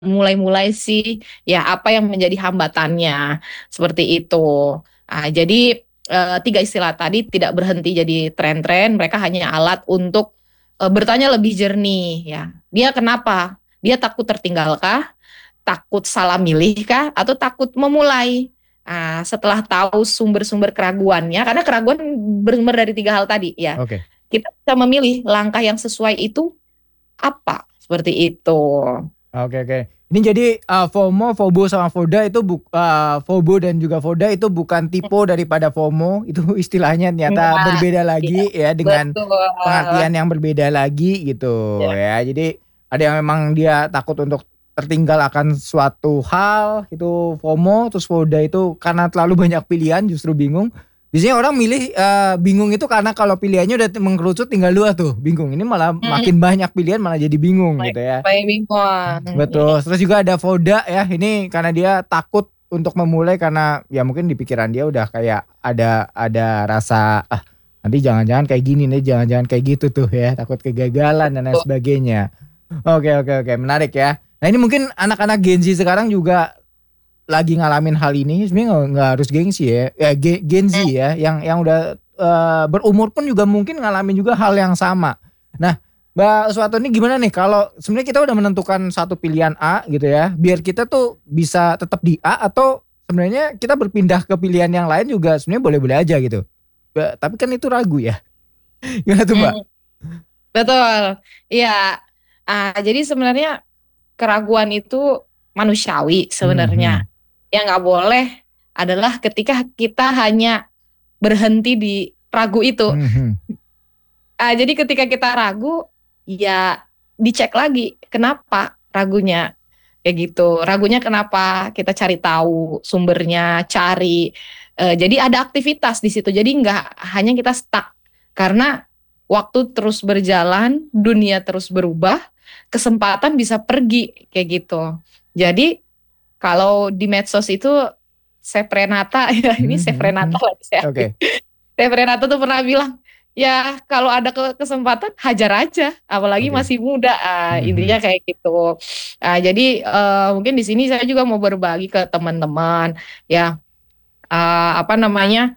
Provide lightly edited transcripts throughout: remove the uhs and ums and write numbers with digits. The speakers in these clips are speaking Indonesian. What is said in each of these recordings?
mulai-mulai sih ya apa yang menjadi hambatannya seperti itu. Jadi tiga istilah tadi tidak berhenti jadi tren-tren, mereka hanya alat untuk bertanya lebih jernih ya. Dia kenapa? Dia takut tertinggalkah? Takut salah milih kah? Atau takut memulai? Setelah tahu sumber-sumber keraguannya, karena keraguan bersumber dari tiga hal tadi ya. Oke. Kita bisa memilih langkah yang sesuai itu apa? Seperti itu. Oke, oke. Ini jadi FOMO, FOBO sama FODA itu FOBO dan juga FODA itu bukan tipe daripada FOMO, itu istilahnya ternyata Nah, berbeda iya, lagi ya dengan betul. pengertian yang berbeda lagi gitu Ya, ya. Jadi ada yang memang dia takut untuk tertinggal akan suatu hal itu FOMO, terus FODA itu karena terlalu banyak pilihan justru bingung. Biasanya orang milih bingung itu karena kalau pilihannya udah mengkerucut tinggal dua tuh bingung. Ini malah mm, makin banyak pilihan malah jadi bingung baik, gitu ya. baik, Bimon. Betul. Terus juga ada Voda ya. Ini karena dia takut untuk memulai karena ya mungkin di pikiran dia udah kayak ada rasa nanti jangan-jangan kayak gini nih, jangan-jangan kayak gitu tuh ya, takut kegagalan dan lain sebagainya. Oke, oke, oke, menarik ya. Nah, ini mungkin anak-anak Gen Z sekarang juga lagi ngalamin hal ini. Sebenarnya nggak harus gengsi ya. Ya Gen Z Mm, ya yang udah berumur pun juga mungkin ngalamin juga hal yang sama. Nah, Mbak Suwato ini gimana nih kalau sebenarnya kita udah menentukan satu pilihan A gitu ya, biar kita tuh bisa tetap di A atau sebenarnya kita berpindah ke pilihan yang lain juga sebenarnya boleh-boleh aja gitu. Tapi kan itu ragu ya. Gimana tuh Mbak? mm, betul. Iya. Jadi sebenarnya keraguan itu manusiawi sebenarnya. Mhm. Yang nggak boleh adalah ketika kita hanya berhenti di ragu itu. Mhm. Jadi ketika kita ragu, ya dicek lagi kenapa ragunya kayak gitu. Ragunya kenapa? Kita cari tahu sumbernya, cari. Jadi ada aktivitas di situ. Jadi nggak hanya kita stuck karena waktu terus berjalan, dunia terus berubah, kesempatan bisa pergi kayak gitu. Jadi kalau di medsos itu Chef Renata ya ini Chef Mhm. Renata Mhm. lagi saya. Oke. Chef Renata tuh pernah bilang, ya kalau ada kesempatan hajar aja, apalagi Oke. masih muda. Intinya Mhm. kayak gitu. Jadi mungkin di sini saya juga mau berbagi ke teman-teman, ya apa namanya,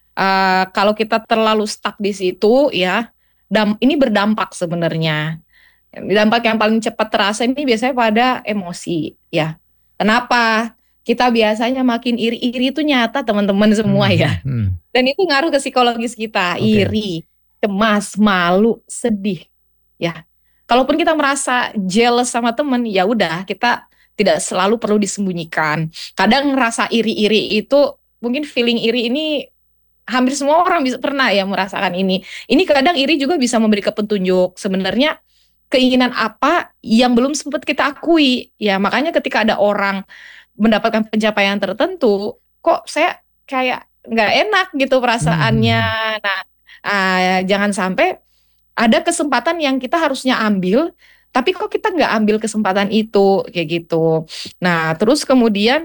kalau kita terlalu stuck di situ, ya ini berdampak sebenarnya. Dampak yang paling cepat terasa ini biasanya pada emosi, ya. Kenapa? Kita biasanya makin iri-iri itu nyata teman-teman semua ya. Mhm. Mhm. Dan itu ngaruh ke psikologis kita, Oke. iri, cemas, malu, sedih. Ya, kalaupun kita merasa jealous sama temen, ya udah kita tidak selalu perlu disembunyikan. Kadang ngerasa iri-iri itu, mungkin feeling iri ini hampir semua orang bisa pernah ya merasakan ini. Ini kadang iri juga bisa memberi petunjuk sebenarnya keinginan apa yang belum sempat kita akui. Ya makanya ketika ada orang mendapatkan pencapaian tertentu, kok saya kayak nggak enak gitu perasaannya. Mhm. Nah, jangan sampai ada kesempatan yang kita harusnya ambil, tapi kok kita nggak ambil kesempatan itu, kayak gitu. Nah, terus kemudian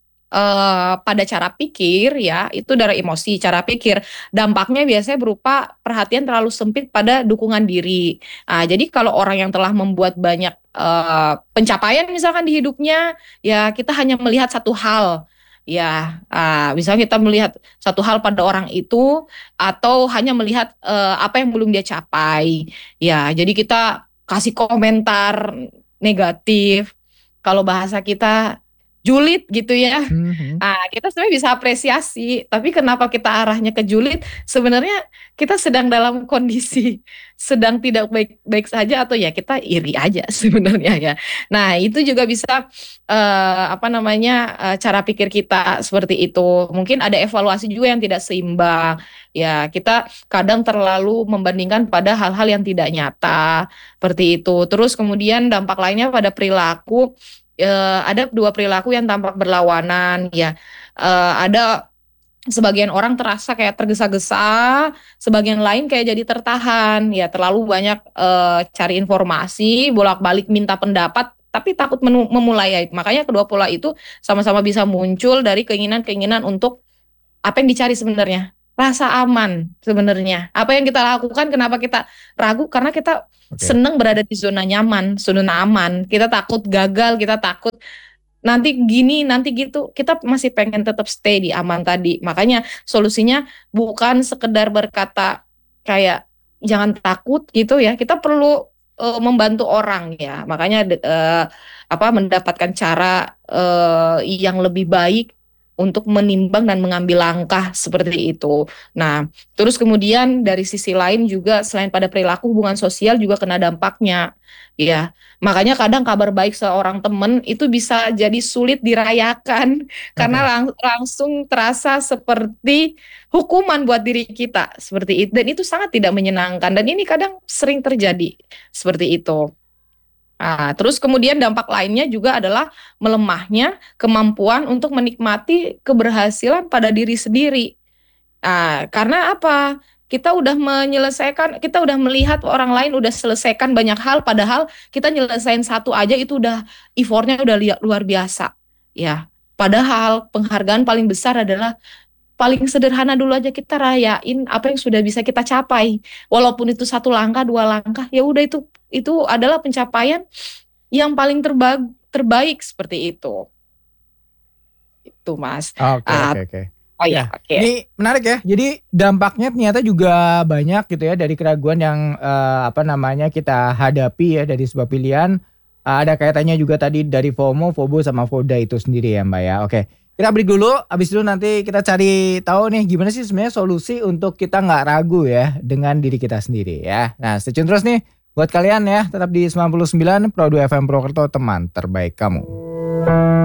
pada cara pikir ya, itu dari emosi, cara pikir. Dampaknya biasanya berupa perhatian terlalu sempit pada dukungan diri. Jadi kalau orang yang telah membuat banyak pencapaian misalkan di hidupnya, ya kita hanya melihat satu hal. Ya, misalnya kita melihat satu hal pada orang itu, atau hanya melihat apa yang belum dia capai. Ya, jadi kita kasih komentar negatif. Kalau bahasa kita julid gitu ya. Mhm. Kita sebenarnya bisa apresiasi, tapi kenapa kita arahnya ke julid? Sebenarnya kita sedang dalam kondisi sedang tidak baik-baik saja atau ya kita iri aja sebenarnya ya. Nah, itu juga bisa apa namanya cara pikir kita seperti itu. Mungkin ada evaluasi juga yang tidak seimbang. Ya, kita kadang terlalu membandingkan pada hal-hal yang tidak nyata seperti itu. Terus kemudian dampak lainnya pada perilaku, ada dua perilaku yang tampak berlawanan ya. Ada sebagian orang terasa kayak tergesa-gesa, sebagian lain kayak jadi tertahan ya, terlalu banyak cari informasi, bolak-balik minta pendapat tapi takut memulai ya. Makanya kedua pola itu sama-sama bisa muncul dari keinginan-keinginan untuk apa yang dicari sebenarnya. rasa aman sebenarnya. Apa yang kita lakukan, kenapa kita ragu? Karena kita Oke. senang berada di zona nyaman, zona aman. Kita takut gagal, kita takut nanti gini, nanti gitu. Kita masih pengen tetap stay di aman tadi. Makanya solusinya bukan sekedar berkata kayak jangan takut gitu ya. Kita perlu membantu orang ya. Makanya apa mendapatkan cara yang lebih baik untuk menimbang dan mengambil langkah seperti itu. Nah, terus kemudian dari sisi lain juga selain pada perilaku hubungan sosial juga kena dampaknya. Ya, makanya kadang kabar baik seorang teman itu bisa jadi sulit dirayakan karena Oke. langsung terasa seperti hukuman buat diri kita seperti itu dan itu sangat tidak menyenangkan dan ini kadang sering terjadi seperti itu. Nah, terus kemudian dampak lainnya juga adalah melemahnya kemampuan untuk menikmati keberhasilan pada diri sendiri. Nah, karena apa? Kita udah menyelesaikan, kita udah melihat orang lain udah selesaikan banyak hal, padahal kita nyelesain satu aja itu udah effortnya udah luar biasa. Ya, padahal penghargaan paling besar adalah paling sederhana dulu aja kita rayain apa yang sudah bisa kita capai. Walaupun itu satu langkah, dua langkah, ya udah itu adalah pencapaian yang paling terbaik seperti itu. Itu Mas. Oke, Ah, oke, oke. oh ya, Ya, oke. ini menarik ya. Jadi dampaknya ternyata juga banyak gitu ya dari keraguan yang apa namanya kita hadapi ya dari sebuah pilihan. Ada kaitannya juga tadi dari FOMO, FOBO sama FODA itu sendiri ya Mbak ya. Oke, kita break dulu. Habis itu nanti kita cari tahu nih gimana sih sebenarnya solusi untuk kita nggak ragu ya dengan diri kita sendiri ya. Nah, stay tune terus nih buat kalian ya tetap di 99 Pro 2 FM Purwokerto teman terbaik kamu.